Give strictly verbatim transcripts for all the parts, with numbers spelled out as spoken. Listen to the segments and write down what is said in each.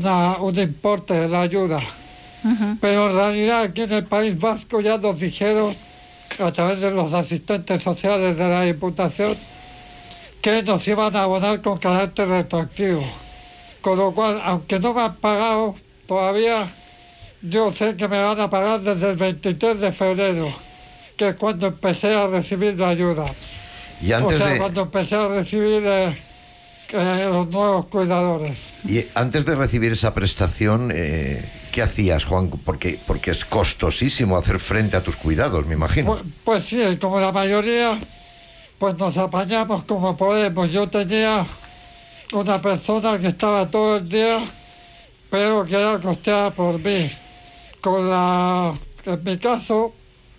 una, un importe de la ayuda. Uh-huh. Pero en realidad aquí en el País Vasco ya nos dijeron, a través de los asistentes sociales de la Diputación, que nos iban a abonar con carácter retroactivo. Con lo cual, aunque no me han pagado todavía, yo sé que me van a pagar desde el veintitrés de febrero, que es cuando empecé a recibir la ayuda. Y antes o sea, de... cuando empecé a recibir eh, eh, los nuevos cuidadores. Y antes de recibir esa prestación, eh, ¿qué hacías, Juan? Porque, porque es costosísimo hacer frente a tus cuidados, me imagino. Pues, pues sí, como la mayoría, pues nos apañamos como podemos. Yo tenía una persona que estaba todo el día, pero que era costeada por mí. Con la, en mi caso,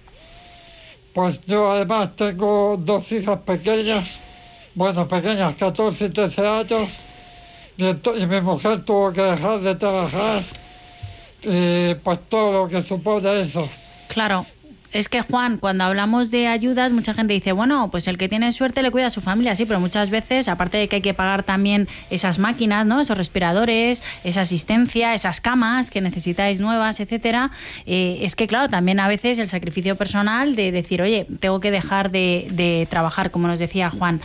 pues yo además tengo dos hijas pequeñas, bueno, pequeñas, catorce y trece años, y, ento- y mi mujer tuvo que dejar de trabajar, y pues todo lo que supone eso. Claro. Es que, Juan, cuando hablamos de ayudas, mucha gente dice, bueno, pues el que tiene suerte le cuida a su familia, sí, pero muchas veces, aparte de que hay que pagar también esas máquinas, ¿no? Esos respiradores, esa asistencia, esas camas que necesitáis nuevas, etcétera, eh, es que, claro, también a veces el sacrificio personal de decir, oye, tengo que dejar de, de trabajar, como nos decía Juan.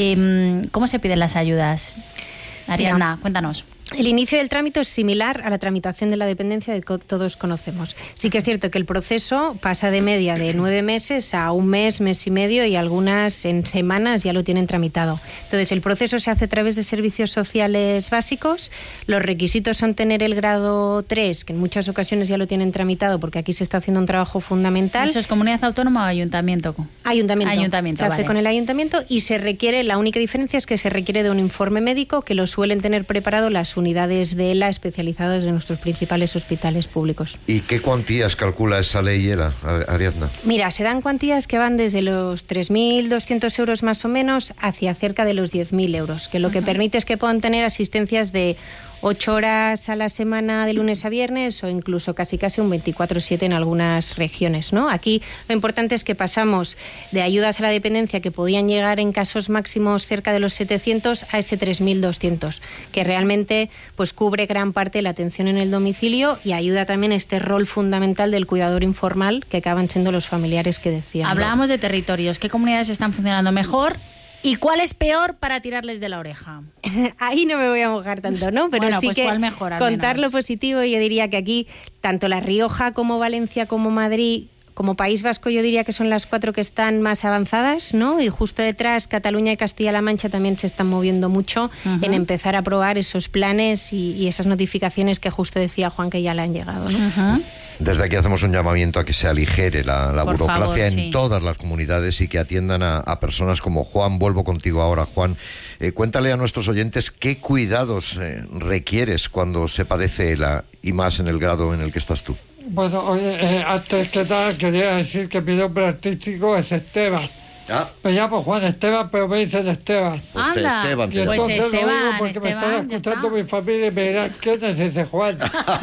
Eh, ¿Cómo se piden las ayudas? Ariadna, Mira. cuéntanos. El inicio del trámite es similar a la tramitación de la dependencia que todos conocemos. Sí que es cierto que el proceso pasa de media de nueve meses a un mes, mes y medio, y algunas en semanas ya lo tienen tramitado. Entonces, el proceso se hace a través de servicios sociales básicos. Los requisitos son tener el grado tres, que en muchas ocasiones ya lo tienen tramitado porque aquí se está haciendo un trabajo fundamental. ¿Eso es comunidad autónoma o ayuntamiento? Ayuntamiento. Ayuntamiento, Se hace vale. con el ayuntamiento y se requiere, la única diferencia es que se requiere de un informe médico que lo suelen tener preparado las unidades de ELA especializadas en nuestros principales hospitales públicos. ¿Y qué cuantías calcula esa ley ELA, Ariadna? Mira, se dan cuantías que van desde los tres mil doscientos euros más o menos hacia cerca de los diez mil euros, que lo que uh-huh. permite es que puedan tener asistencias de ocho horas a la semana de lunes a viernes o incluso casi casi un veinticuatro siete en algunas regiones, ¿no? Aquí lo importante es que pasamos de ayudas a la dependencia que podían llegar en casos máximos cerca de los setecientos a ese tres mil doscientos, que realmente pues cubre gran parte de la atención en el domicilio y ayuda también a este rol fundamental del cuidador informal que acaban siendo los familiares que decíamos. Hablábamos de territorios. ¿Qué comunidades están funcionando mejor? ¿Y cuál es peor para tirarles de la oreja? Ahí no me voy a mojar tanto, ¿no? Pero bueno, sí pues que ¿cuál mejor, contar menos? Lo positivo, yo diría que aquí, tanto La Rioja como Valencia como Madrid, como País Vasco, yo diría que son las cuatro que están más avanzadas, ¿no? Y justo detrás, Cataluña y Castilla-La Mancha también se están moviendo mucho uh-huh. en empezar a aprobar esos planes y, y esas notificaciones que justo decía Juan que ya le han llegado, ¿no? Uh-huh. Desde aquí hacemos un llamamiento a que se aligere la, la burocracia favor, en sí. todas las comunidades y que atiendan a, a personas como Juan. Vuelvo contigo ahora, Juan. Eh, cuéntale a nuestros oyentes qué cuidados eh, requieres cuando se padece ELA y más en el grado en el que estás tú. Bueno, oye, eh, antes que nada quería decir que mi nombre artístico es Esteban. Ah. Me llamo Juan Esteban, pero me dicen Esteban. Usted, Esteban, y entonces pues Esteban, lo digo porque Esteban, me están escuchando mi familia y me dirán, ¿quién es ese Juan?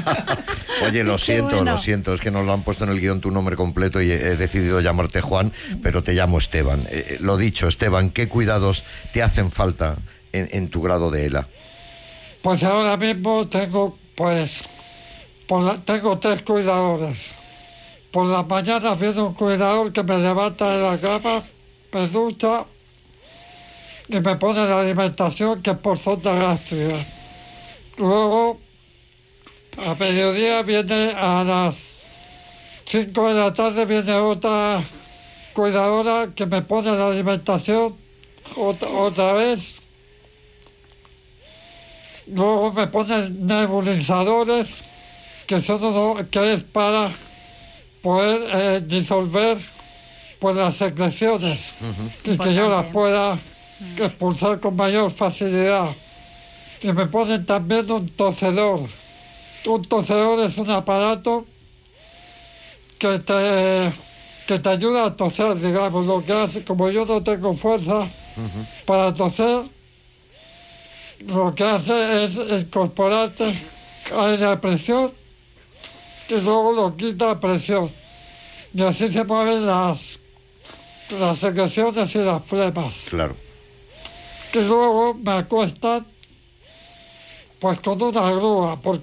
Oye, lo siento, bueno. lo siento, es que nos lo han puesto en el guión tu nombre completo y he decidido llamarte Juan, pero te llamo Esteban. Eh, lo dicho, Esteban, ¿qué cuidados te hacen falta en, en tu grado de ELA? Pues ahora mismo tengo, pues, por la, tengo tres cuidadores. Por la mañana viene un cuidador que me levanta de la cama, me ducha y me pone la alimentación que es por sonda gástrica. Luego, a mediodía viene a las cinco de la tarde viene otra cuidadora que me pone la alimentación otra, otra vez. Luego me ponen nebulizadores que son uno, que es para poder eh, disolver pues las secreciones uh-huh. y Importante. Que yo las pueda expulsar con mayor facilidad. Y me ponen también un tosedor. Un tosedor es un aparato que te, que te ayuda a toser, digamos, lo que hace, como yo no tengo fuerza uh-huh. para toser, lo que hace es incorporarte aire a presión y luego lo quita a presión. Y así se mueven las, las secreciones y las flemas. Claro. Y luego me acuestan pues con una grúa, porque